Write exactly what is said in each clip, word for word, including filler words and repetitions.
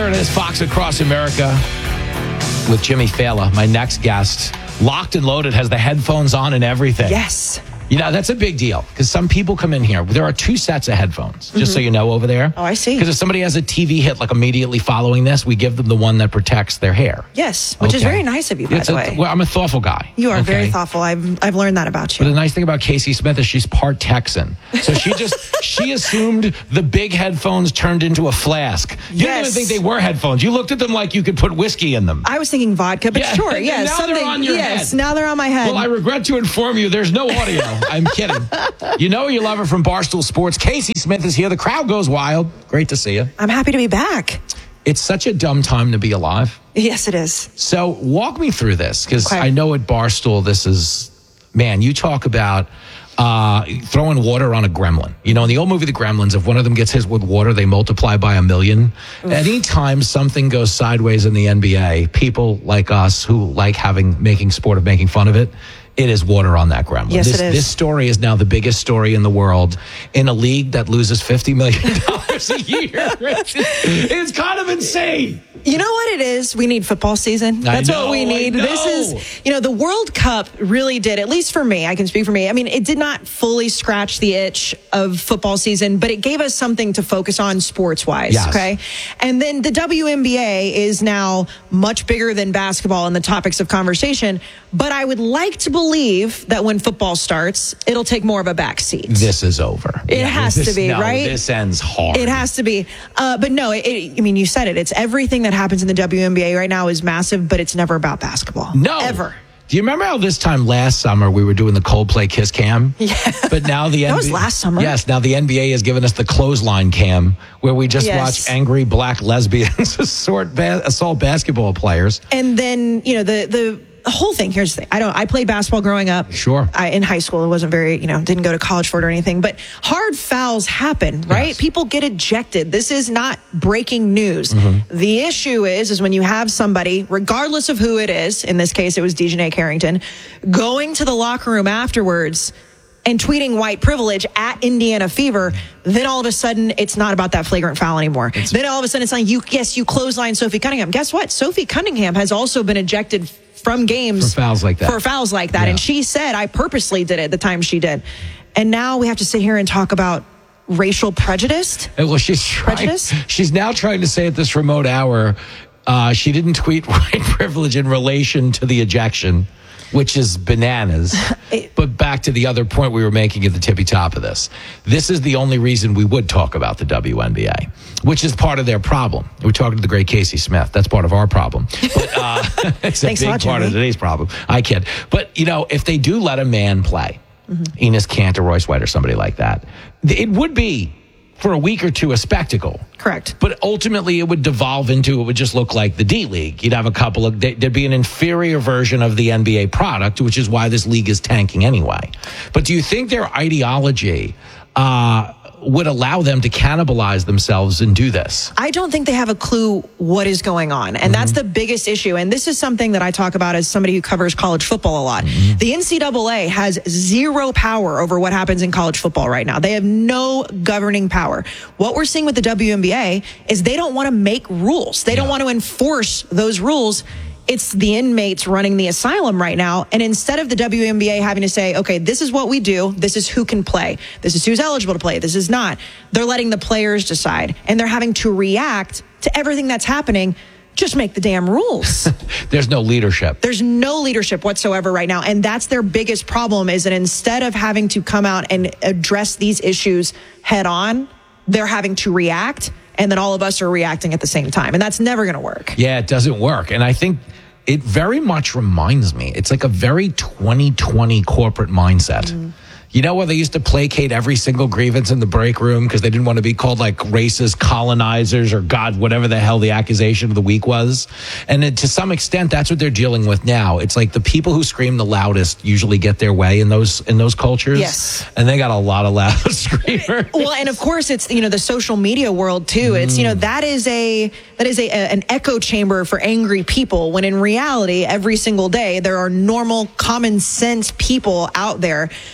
There it is, Fox Across America with Jimmy Fallon, my next guest. Locked and loaded, has the headphones on and everything. Yes. You know, that's a big deal because some people come in here. There are two sets of headphones, just Mm-hmm. so you know over there. Oh, I see. Because if somebody has a T V hit like immediately following this, we give them the one that protects their hair. Yes, which is Okay. very nice of you, by It's the a- way. well, I'm a thoughtful guy. You are okay? very thoughtful. I've I've learned that about But you. the nice thing about Casey Smith is she's part Texan. So she just, she assumed the big headphones turned into a flask. You didn't even Yes. think they were headphones. You looked at them like you could put whiskey in them. I was thinking vodka, but Yeah, sure, and yes. now they're something, on your yes, head. now they're on my head. Well, I regret to inform you there's no audio. I'm kidding. You know you love her from Barstool Sports. Casey Smith is here. The crowd goes wild. Great to see you. I'm happy to be back. It's such a dumb time to be alive. Yes, it is. So walk me through this because Okay. I know at Barstool this is, man, you talk about uh, throwing water on a gremlin. You know, in the old movie The Gremlins, if one of them gets hit with water, they multiply by a million. Anytime something goes sideways in the N B A, people like us who like having making sport of making fun of it, it is water on that gremlin. Yes, this, it is. This story is now the biggest story in the world in a league that loses fifty million dollars a year. It's kind of insane. You know what it is? We need football season. I That's know, what we I need. know. This is, you know, the World Cup really did, at least for me, I can speak for me. I mean, it did not fully scratch the itch of football season, but it gave us something to focus on sports wise. Yes. Okay. And then the W N B A is now much bigger than basketball in the topics of conversation. But I would like to believe that when football starts, it'll take more of a back seat. This is over. It has this- to be, no, right? This ends hard. It has to be. Uh, but no, it, it, I mean, you said it. It's everything that happens in the W N B A right now is massive, but it's never about basketball. No. Ever. Do you remember how this time last summer we were doing the Coldplay Kiss Cam? Yeah. But now the That N B A, was last summer. Yes, now the N B A has given us the clothesline cam where we just Yes. watch angry black lesbians assault, ba- assault basketball players. And then, you know, the, the, the whole thing, here's the thing. I don't, I played basketball growing up. Sure. I, in high school, it wasn't very, you know, didn't go to college for it or anything, but hard fouls happen, right? Yes. People get ejected. This is not breaking news. Mm-hmm. The issue is, is when you have somebody, regardless of who it is, in this case, it was Dejanay Carrington, going to the locker room afterwards and tweeting white privilege at Indiana Fever, then all of a sudden it's not about that flagrant foul anymore. then all of a sudden it's like, you, yes, you clothesline Sophie Cunningham. Guess what? Sophie Cunningham has also been ejected from games For fouls like that. For fouls like that. Yeah. And she said, I purposely did it the time she did. And now we have to sit here and talk about racial prejudice. And, well, she's trying, Prejudice? she's now trying to say at this remote hour, uh, she didn't tweet white privilege in relation to the ejection, which is bananas. It- But back to the other point we were making at the tippy top of this. This is the only reason we would talk about the W N B A, which is part of their problem. We're talking to the great Casey Smith. That's part of our problem. But uh, it's a Thanks a big lot, part of Jimmy. today's problem. I kid. But, you know, if they do let a man play, Mm-hmm. Enos Kant or Royce White or somebody like that, it would be for a week or two a spectacle. Correct. But ultimately, it would devolve into, it would just look like the D League. You'd have a couple of, there'd be an inferior version of the N B A product, which is why this league is tanking anyway. But do you think their ideology uh, would allow them to cannibalize themselves and do this? I don't think they have a clue what is going on. And that's the biggest issue. And this is something that I talk about as somebody who covers college football a lot. The N C double A has zero power over what happens in college football right now. They have no governing power. What we're seeing with the W N B A is they don't want to make rules. They don't Yeah. want to enforce those rules. It's the inmates running the asylum right now. And instead of the W N B A having to say, okay, this is what we do. This is who can play. This is who's eligible to play. This is not. They're letting the players decide. And they're having to react to everything that's happening. Just make the damn rules. There's no leadership. There's no leadership whatsoever right now. And that's their biggest problem is that instead of having to come out and address these issues head on, they're having to react. And then all of us are reacting at the same time. And that's never going to work. Yeah, it doesn't work. And I think it very much reminds me, it's like a very twenty twenty corporate mindset. Mm-hmm. You know, where they used to placate every single grievance in the break room because they didn't want to be called like racist colonizers or God, whatever the hell the accusation of the week was. And it, to some extent, that's what they're dealing with now. It's like the people who scream the loudest usually get their way in those in those cultures. Yes. And they got a lot of loud screamers. Well, and of course, it's, you know, the social media world, too. It's, you know, that is a that is a, a an echo chamber for angry people when in reality, every single day, there are normal, common sense people out there. The thing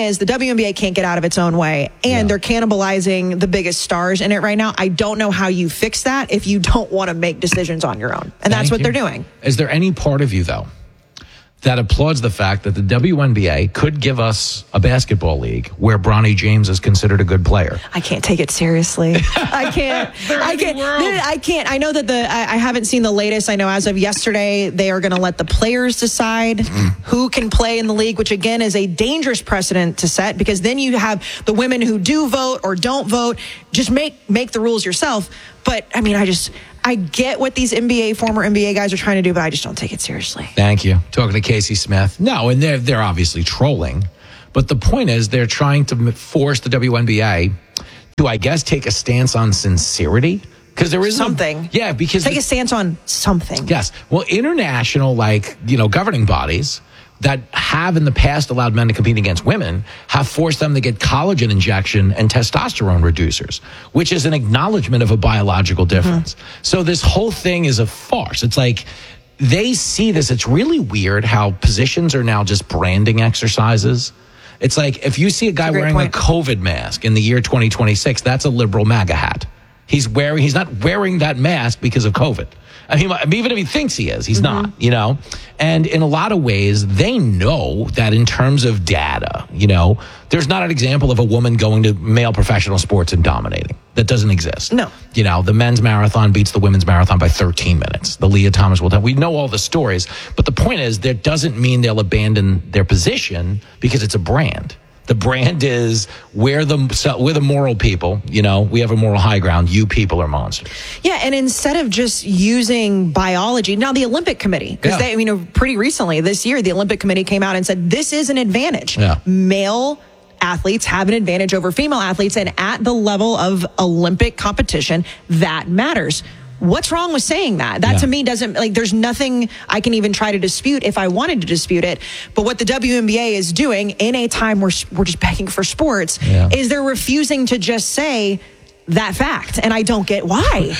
is the W N B A can't get out of its own way, and Yeah. they're cannibalizing the biggest stars in it right now. I don't know how you fix that if you don't want to make decisions on your own. And that's Thank what you. they're doing. Is there any part of you, though, that applauds the fact that the W N B A could give us a basketball league where Bronny James is considered a good player? I can't take it seriously. I can't. I can't. I can't. I know that the. I, I haven't seen the latest. I know as of yesterday, they are going to let the players decide Mm. who can play in the league, which again is a dangerous precedent to set because then you have the women who do vote or don't vote. Just make make the rules yourself. But I mean, I just. I get what these N B A, former N B A guys are trying to do, but I just don't take it seriously. Thank you. Talking to Casey Smith. No, and they're, they're obviously trolling. But the point is they're trying to force the W N B A to, I guess, take a stance on sincerity. Because there is Something. No, yeah, because... Take the, a stance on something. Yes. Well, international, like, you know, governing bodies that have in the past allowed men to compete against women have forced them to get collagen injection and testosterone reducers, which is an acknowledgement of a biological difference. Mm-hmm. So this whole thing is a farce. It's like they see this. It's really weird how positions are now just branding exercises. It's like if you see a guy a wearing point. a COVID mask in the year twenty twenty-six, that's a liberal MAGA hat. He's wearing, he's not wearing that mask because of COVID. I mean, even if he thinks he is, he's mm-hmm. not, you know? And in a lot of ways, they know that in terms of data, you know, there's not an example of a woman going to male professional sports and dominating. That doesn't exist. No. You know, the men's marathon beats the women's marathon by thirteen minutes. The Leah Thomas will tell. We know all the stories. But the point is, that doesn't mean they'll abandon their position because it's a brand. The brand is we're the we're the moral people. You know, we have a moral high ground. You people are monsters. Yeah, and instead of just using biology, now the Olympic Committee, because Yeah. they, you know, pretty recently this year, the Olympic Committee came out and said this is an advantage. Yeah. Male athletes have an advantage over female athletes, and at the level of Olympic competition, that matters. What's wrong with saying that? That Yeah. to me doesn't, like, there's nothing I can even try to dispute if I wanted to dispute it. But what the W N B A is doing in a time where we're just begging for sports Yeah. is they're refusing to just say that fact. And I don't get why.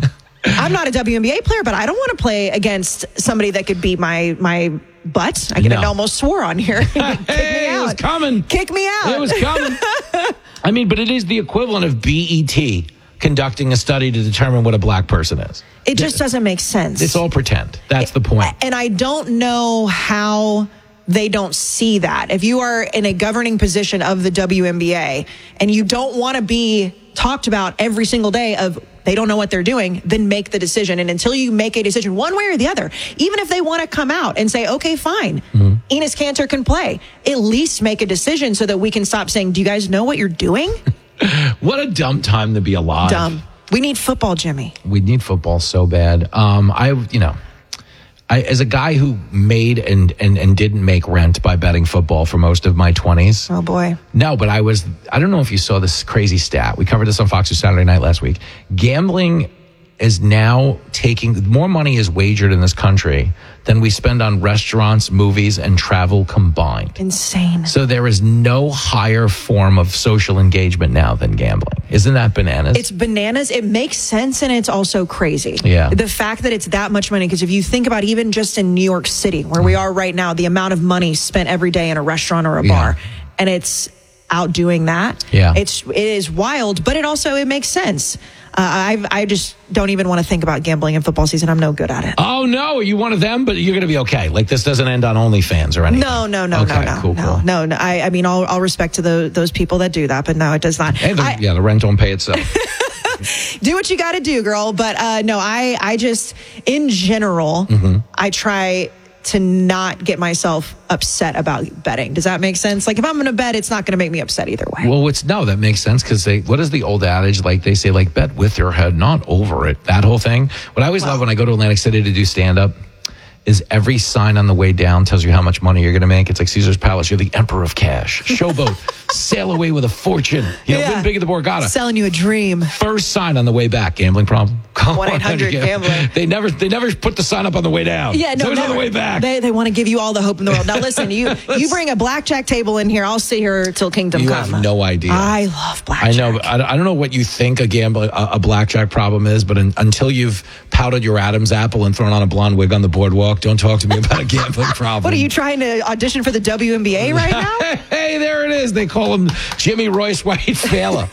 I'm not a W N B A player, but I don't want to play against somebody that could beat my, my butt. I could No. have almost swore on here. Kick me Hey, it was out. coming. Kick me out. It was coming. I mean, but it is the equivalent of B E T conducting a study to determine what a black person is. It just doesn't make sense. It's all pretend. That's the point. And I don't know how they don't see that. If you are in a governing position of the W N B A and you don't want to be talked about every single day of they don't know what they're doing, then make the decision. And until you make a decision one way or the other, even if they want to come out and say, okay, fine, mm-hmm. Enes Kanter can play, at least make a decision so that we can stop saying, do you guys know what you're doing? What a dumb time to be alive. Dumb. We need football, Jimmy. We need football so bad. Um, I, you know, I, as a guy who made and, and, and didn't make rent by betting football for most of my twenties. Oh, boy. No, but I was, I don't know if you saw this crazy stat. We covered this on Fox News Saturday Night last week. Gambling is now taking, more money is wagered in this country than we spend on restaurants, movies, and travel combined. Insane. So there is no higher form of social engagement now than gambling. Isn't that bananas? It's bananas. It makes sense, and it's also crazy. Yeah. The fact that it's that much money, because if you think about even just in New York City, where we are right now, the amount of money spent every day in a restaurant or a bar, Yeah. and it's outdoing that. Yeah. It's, it is wild, but it also, it makes sense. Uh, I I just don't even want to think about gambling in football season. I'm no good at it. Oh, no. Are you one of them? But you're going to be okay. Like, this doesn't end on OnlyFans or anything. No, no, no, okay, no, no, cool, no, cool. no, no. I, I mean, all, all respect to the, those people that do that, but no, it does not. Hey, the, I, yeah, the rent don't pay itself. do what you got to do, girl. But uh, no, I, I just, in general, Mm-hmm. I try to not get myself upset about betting. Does that make sense? Like, if I'm going to bet, it's not going to make me upset either way. Well, it's no, that makes sense because they, what is the old adage? Like, they say, like, bet with your head, not over it. That whole thing. What I always Wow. love when I go to Atlantic City to do stand up is every sign on the way down tells you how much money you're going to make. It's like Caesar's Palace. You're the emperor of cash. Showboat. Sail away with a fortune. You know, Yeah. win big at the Borgata. Selling you a dream. First sign on the way back. Gambling problem. Call one eight hundred gambler. They never, they never put the sign up on the way down. Yeah, no, so never. on the way back. They, they want to give you all the hope in the world. Now, listen, you you bring a blackjack table in here, I'll sit here till kingdom you come. have no idea. I love blackjack. I know. But I, I don't know what you think a gamble, a, a blackjack problem is, but in, until you've powdered your Adam's apple and thrown on a blonde wig on the boardwalk, don't talk to me about a gambling problem. What, are you trying to audition for the W N B A right now? Hey, there it is. They call him Jimmy Royce White Fela.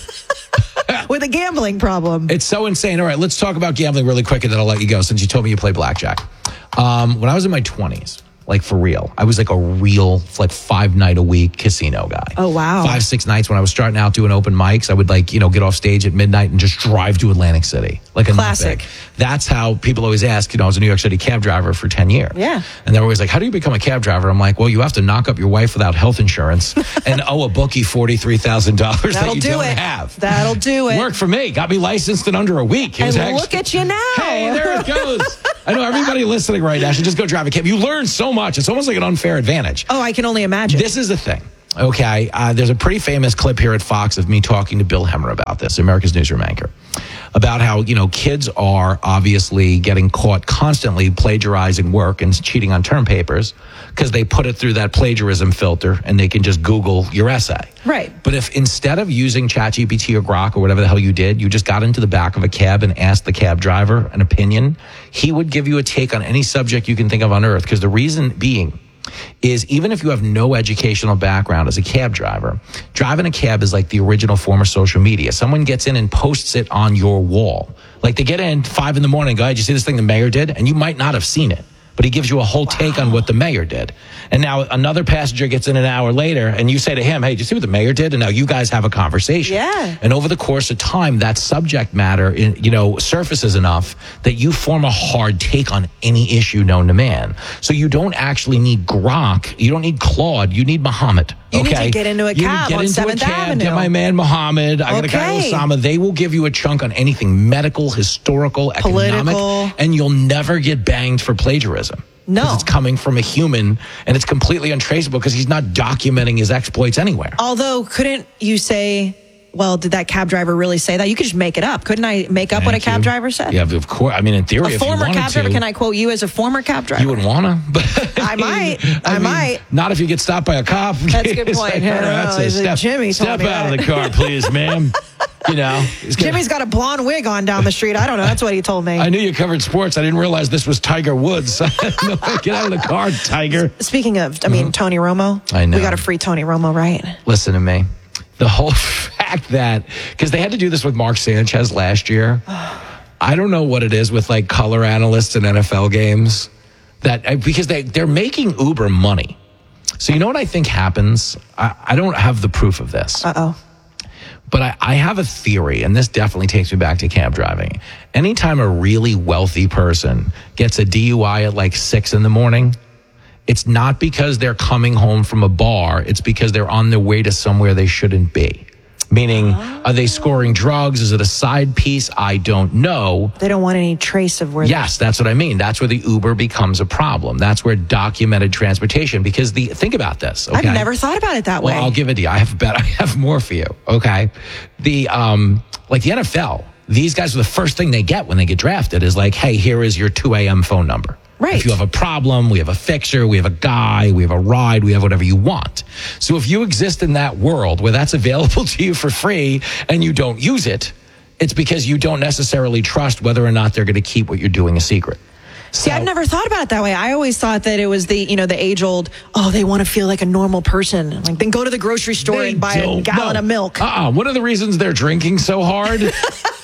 With a gambling problem. It's so insane. All right, let's talk about gambling really quick, and then I'll let you go since you told me you play blackjack. Um, when I was in my twenties, like for real, I was like a real, like five night a week casino guy. Oh, wow. Five, six nights when I was starting out doing open mics, I would like, you know, get off stage at midnight and just drive to Atlantic City. Like a classic. nutbag. That's how people always ask, you know, I was a New York City cab driver for ten years. Yeah. And they're always like, how do you become a cab driver? I'm like, well, you have to knock up your wife without health insurance and owe a bookie forty-three thousand dollars that you do don't it. have. That'll do it. Worked for me. Got me licensed in under a week. It was And actually, look at you now. Hey, there it goes. I know everybody listening right now should just go drive a cab. You learn so much. It's almost like an unfair advantage. Oh, I can only imagine. This is the thing. Okay, uh, there's a pretty famous clip here at Fox of me talking to Bill Hemmer about this, America's Newsroom anchor, about how, you know, kids are obviously getting caught constantly plagiarizing work and cheating on term papers because they put it through that plagiarism filter and they can just Google your essay. Right. But if instead of using ChatGPT or Grok or whatever the hell you did, you just got into the back of a cab and asked the cab driver an opinion, he would give you a take on any subject you can think of on earth. Because the reason being is even if you have no educational background as a cab driver, driving a cab is like the original form of social media. Someone gets in and posts it on your wall. Like they get in five in the morning, go, did you see this thing the mayor did? And you might not have seen it, but he gives you a whole wow. take on what the mayor did. And now another passenger gets in an hour later and you say to him, hey, did you see what the mayor did? And now you guys have a conversation. Yeah. And over the course of time, that subject matter, you know, surfaces enough that you form a hard take on any issue known to man. So you don't actually need Grok. You don't need Claude. You need Muhammad. You okay? need to get into a cab get on into seventh a cab, Avenue. Get my man Muhammad. I got a guy Okay. Osama. They will give you a chunk on anything medical, historical, economic, Political. and you'll never get banged for plagiarism. No. Because it's coming from a human and it's completely untraceable because he's not documenting his exploits anywhere. Although, couldn't you say, well, did that cab driver really say that? You could just make it up. Couldn't I make up what a Thank cab you. driver said? Yeah, of course. I mean, in theory, A if former you wanted cab driver, to, can I quote you as a former cab driver? you wouldn't want to. But I might. I mean, might. Not if you get stopped by a cop. That's a good It's point. like, I all don't right, know. so He's like, step, Jimmy told step me out that. of the car, please, ma'am. You know, he's gonna- Jimmy's got a blonde wig on down the street. I don't know. That's what he told me. I knew you covered sports. I didn't realize this was Tiger Woods. No, get out of the car, Tiger. Speaking of, I mean, Tony Romo. I know. We got to free Tony Romo, right? Listen to me. The whole fact that, because they had to do this with Mark Sanchez last year. I don't know what it is with like color analysts in N F L games that because they, they're making Uber money. So you know what I think happens? I, I don't have the proof of this. Uh-oh. But I, I have a theory, and this definitely takes me back to cab driving. Anytime a really wealthy person gets a D U I at like six in the morning, it's not because they're coming home from a bar. It's because they're on their way to somewhere they shouldn't be. Meaning, oh. Are they scoring drugs? Is it a side piece? I don't know. They don't want any trace of where. Yes, that's what I mean. That's where the Uber becomes a problem. That's where documented transportation, because the think about this. Okay? I've never thought about it that way. Well, I'll give it to you. I have bet I have more for you. Okay. The um like the N F L, these guys are the first thing they get when they get drafted is like, hey, here is your two a.m. phone number. Right. If you have a problem, we have a fixer, we have a guy, we have a ride, we have whatever you want. So if you exist in that world where that's available to you for free and you don't use it, it's because you don't necessarily trust whether or not they're going to keep what you're doing a secret. See, so, I've never thought about it that way. I always thought that it was the, you know, the age old, oh, they want to feel like a normal person. Like, then go to the grocery store and buy a gallon no. of milk. Uh-uh. One of the reasons they're drinking so hard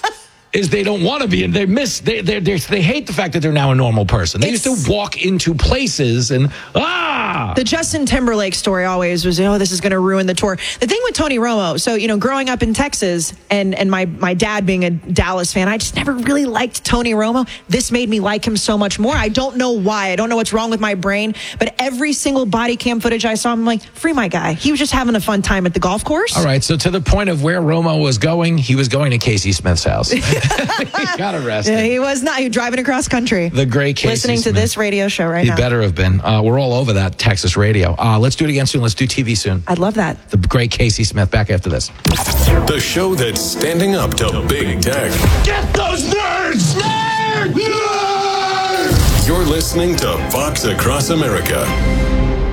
is they don't want to be, and they miss, they they they hate the fact that they're now a normal person. They it's, used to walk into places and, ah! The Justin Timberlake story always was, oh, this is going to ruin the tour. The thing with Tony Romo, so, you know, growing up in Texas and, and my, my dad being a Dallas fan, I just never really liked Tony Romo. This made me like him so much more. I don't know why. I don't know what's wrong with my brain, but every single body cam footage I saw, I'm like, free my guy. He was just having a fun time at the golf course. All right, so to the point of where Romo was going, he was going to Casey Smith's house. He got arrested. Yeah, he was not. He was driving across country. The great Casey Listening Smith. to this radio show right he now. He better have been. Uh, we're all over that. Texas radio. Uh, let's do it again soon. Let's do T V soon. I'd love that. The great Casey Smith. Back after this. The show that's standing up to big tech. Get those nerds! Nerds! Nerds! You're listening to Fox Across America.